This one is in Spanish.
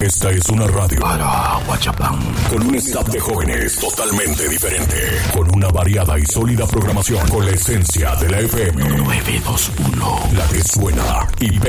Esta es una radio para Huachapán, con un staff de jóvenes totalmente diferente, con una variada y sólida programación, con la esencia de la FM 921, la que suena y pega.